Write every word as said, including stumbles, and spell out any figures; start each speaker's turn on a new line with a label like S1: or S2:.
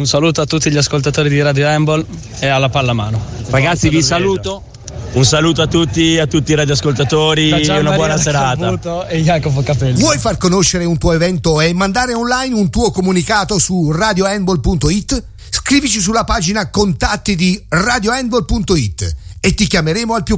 S1: saluto a tutti gli ascoltatori di Radio Handball e alla pallamano.
S2: Ragazzi, vi saluto. Un saluto a tutti, a tutti i radioascoltatori e una buona serata.
S1: E Jacopo Capelli.
S3: Vuoi far conoscere un tuo evento e mandare online un tuo comunicato su radio handball punto it? Scrivici sulla pagina contatti di radio handball punto it e ti chiameremo al più